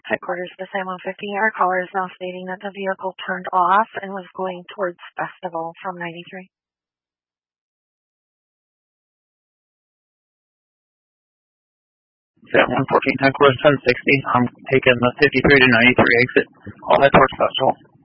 Headquarters to San Juan 50. Our caller is now stating that the vehicle turned off and was going towards Festival from 93. San Juan 14, headquarters 1060. I'm taking the 53 to 93 exit. All head towards Festival.